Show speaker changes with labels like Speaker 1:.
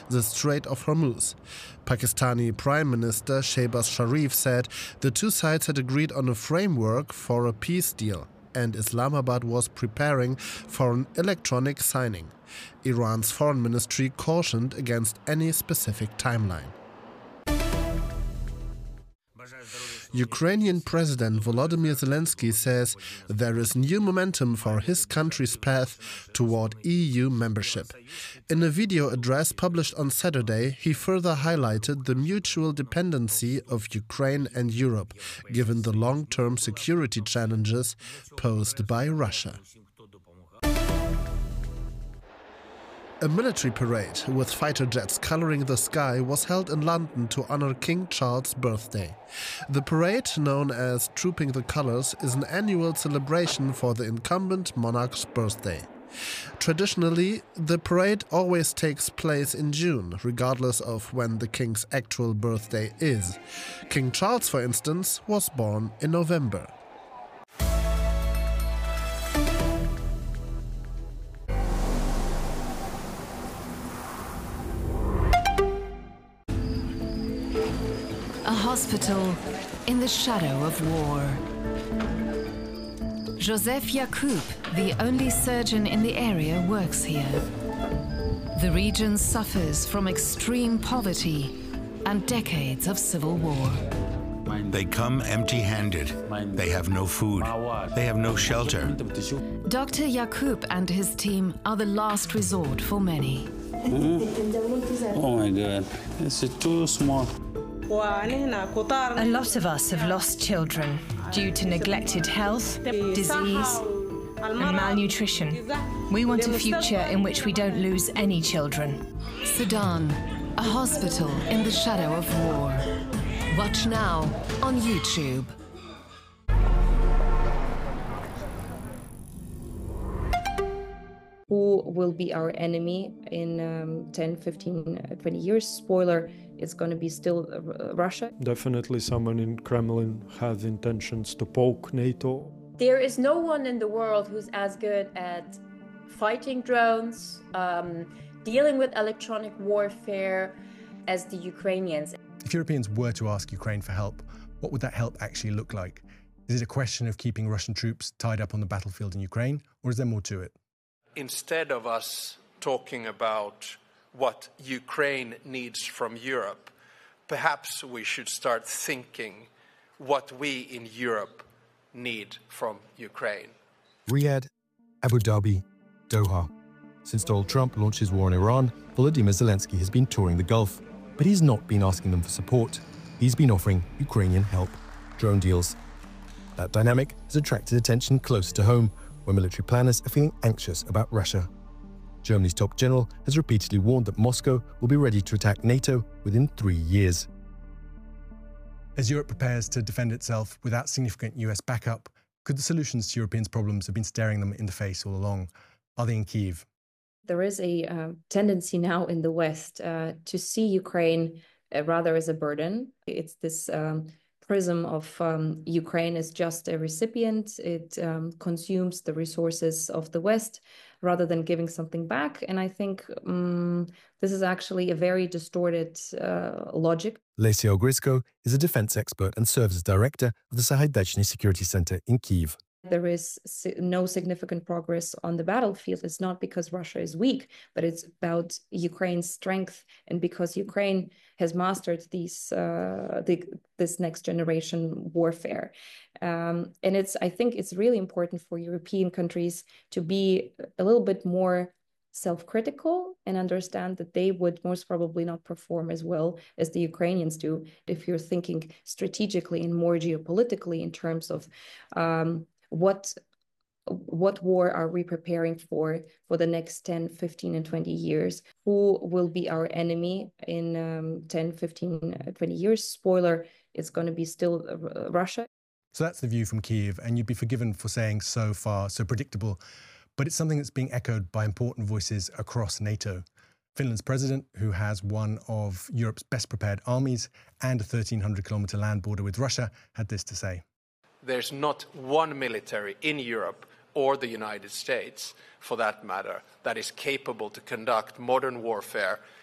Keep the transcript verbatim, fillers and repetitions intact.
Speaker 1: the Strait of Hormuz. Pakistani Prime Minister Shehbaz Sharif said the two sides had agreed on a framework for a peace deal, and Islamabad was preparing for an electronic signing. Iran's foreign ministry cautioned against any specific timeline. Ukrainian President Volodymyr Zelensky says there is new momentum for his country's path toward E U membership. In a video address published on Saturday, he further highlighted the mutual dependency of Ukraine and Europe, given the long-term security challenges posed by Russia. A military parade with fighter jets coloring the sky was held in London to honor King Charles' birthday. The parade, known as Trooping the Colours, is an annual celebration for the incumbent monarch's birthday. Traditionally, the parade always takes place in June, regardless of when the king's actual birthday is. King Charles, for instance, was born in November.
Speaker 2: A hospital in the shadow of war. Joseph Yacoub, the only surgeon in the area, works here. The region suffers from extreme poverty and decades of civil war.
Speaker 3: They come empty-handed. They have no food. They have no shelter.
Speaker 2: Doctor Yacoub and his team are the last resort for many.
Speaker 4: Mm-hmm. Oh my God, this is too small.
Speaker 5: A lot of us have lost children due to neglected health, disease, and malnutrition. We want a future in which we don't lose any children.
Speaker 2: Sudan, a hospital in the shadow of war. Watch now on YouTube.
Speaker 6: Who will be our enemy in um, ten, fifteen, twenty years? Spoiler, it's going to be still uh, Russia.
Speaker 7: Definitely someone in Kremlin has intentions to poke NATO.
Speaker 8: There is no one in the world who's as good at fighting drones, um, dealing with electronic warfare as the Ukrainians.
Speaker 9: If Europeans were to ask Ukraine for help, what would that help actually look like? Is it a question of keeping Russian troops tied up on the battlefield in Ukraine, or is there more to it?
Speaker 10: Instead of us talking about what Ukraine needs from Europe, perhaps we should start thinking what we in Europe need from Ukraine.
Speaker 11: Riyadh, Abu Dhabi, Doha. Since Donald Trump launched his war on Iran, Volodymyr Zelensky has been touring the Gulf, but he's not been asking them for support. He's been offering Ukrainian help, drone deals. That dynamic has attracted attention closer to home, where military planners are feeling anxious about Russia. Germany's top general has repeatedly warned that Moscow will be ready to attack NATO within three years.
Speaker 9: As Europe prepares to defend itself without significant U S backup, could the solutions to Europeans' problems have been staring them in the face all along? Are they in Kyiv?
Speaker 6: There is a uh, tendency now in the West uh, to see Ukraine uh, rather as a burden. It's this um, prism of um, Ukraine as just a recipient. It um, consumes the resources of the West rather than giving something back. And I think um, this is actually a very distorted uh, logic.
Speaker 11: Lesia Ogrysko is a defense expert and serves as director of the Sahaidachny Security Center in Kyiv.
Speaker 6: There is no significant progress on the battlefield. It's not because Russia is weak, but it's about Ukraine's strength, and because Ukraine has mastered these uh, the, this next generation warfare. Um, and it's I think it's really important for European countries to be a little bit more self-critical and understand that they would most probably not perform as well as the Ukrainians do if you're thinking strategically and more geopolitically in terms of um, what what war are we preparing for for the next ten, fifteen, and twenty years? Who will be our enemy in um, ten, fifteen, twenty years? Spoiler, it's going to be still uh, Russia.
Speaker 9: So that's the view from Kyiv, and you'd be forgiven for saying so far, so predictable. But it's something that's being echoed by important voices across NATO. Finland's president, who has one of Europe's best prepared armies and a thirteen hundred kilometre land border with Russia, had this to say.
Speaker 10: There's not one military in Europe or the United States, for that matter, that is capable to conduct modern warfare